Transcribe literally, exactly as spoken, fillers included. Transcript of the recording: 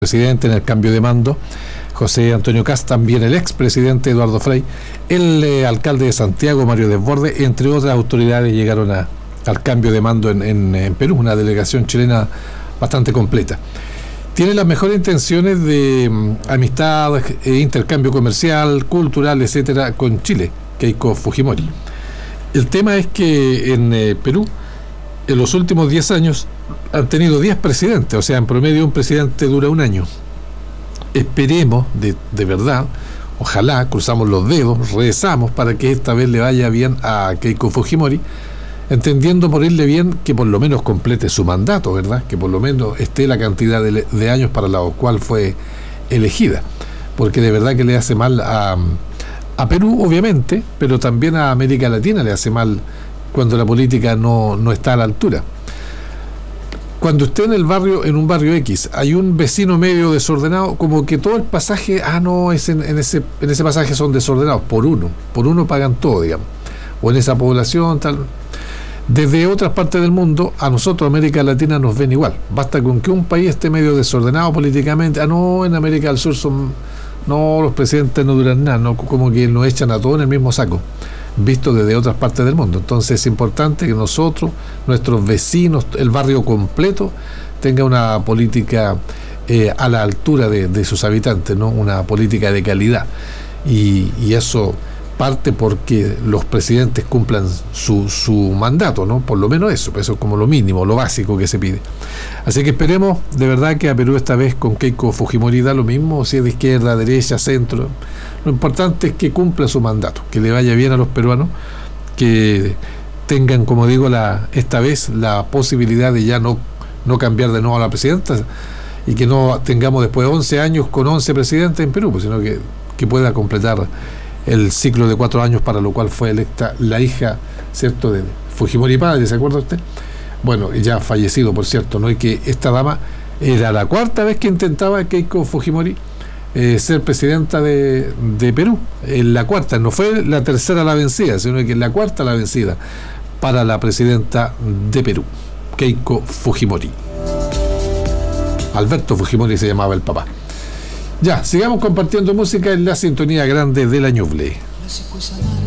presidente en el cambio de mando, José Antonio Kast, también el expresidente Eduardo Frei, el eh, alcalde de Santiago, Mario Desbordes, entre otras autoridades llegaron a, al cambio de mando en, en, en Perú, una delegación chilena bastante completa. Tiene las mejores intenciones de um, amistad, eh, intercambio comercial, cultural, etcétera, con Chile, Keiko Fujimori. El tema es que en eh, Perú, en los últimos diez años, han tenido diez presidentes, o sea, en promedio un presidente dura un año. Esperemos, de, de verdad, ojalá, cruzamos los dedos, rezamos para que esta vez le vaya bien a Keiko Fujimori, entendiendo por irle bien que por lo menos complete su mandato, ¿verdad? Que por lo menos esté la cantidad de, de años para la cual fue elegida, porque de verdad que le hace mal a, a Perú, obviamente, pero también a América Latina le hace mal cuando la política no, no está a la altura. Cuando usted en el barrio, en un barrio X, hay un vecino medio desordenado, como que todo el pasaje, ah no, es en, en ese en ese pasaje son desordenados, por uno, por uno pagan todo, digamos, o en esa población, tal. Desde otras partes del mundo, a nosotros, América Latina, nos ven igual. Basta con que un país esté medio desordenado políticamente, ah no, en América del Sur son, no, los presidentes no duran nada, no, como que nos echan a todos en el mismo saco, visto desde otras partes del mundo. Entonces es importante que nosotros, nuestros vecinos, el barrio completo, tenga una política eh, a la altura de, de sus habitantes, ¿no? Una política de calidad. Y, y eso parte porque los presidentes cumplan su, su mandato, ¿no? Por lo menos eso, eso es como lo mínimo, lo básico que se pide. Así que esperemos de verdad que a Perú esta vez con Keiko Fujimori da lo mismo, si es de izquierda, derecha, centro. Lo importante es que cumpla su mandato, que le vaya bien a los peruanos, que tengan, como digo, la, esta vez la posibilidad de ya no, no cambiar de nuevo a la presidenta y que no tengamos después de once años con once presidentes en Perú, pues, sino que, que pueda completar el ciclo de cuatro años para lo cual fue electa la hija, ¿cierto?, de Fujimori padre, ¿se acuerda usted? Bueno, ya fallecido, por cierto, ¿no? Y que esta dama era la cuarta vez que intentaba Keiko Fujimori eh, ser presidenta de, de Perú, en la cuarta, no fue la tercera la vencida, sino que la cuarta la vencida para la presidenta de Perú, Keiko Fujimori. Alberto Fujimori se llamaba el papá. Ya, sigamos compartiendo música en la sintonía grande de la Ñuble.